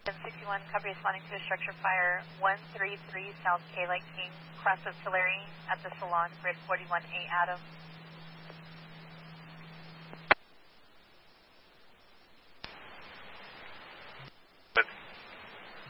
61, copy responding to a structure fire 133 South K Lake King, cross of Tulare at the Salon, grid 41A Adam.